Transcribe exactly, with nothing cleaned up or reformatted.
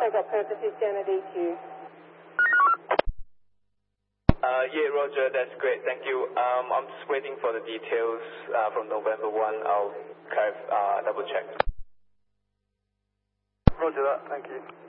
cargo purpose is Jenna D Q. Uh, yeah, Roger, that's great. Thank you. Um, I'm just waiting for the details uh, from November first. I'll kind of uh, double check. Roger that. Thank you.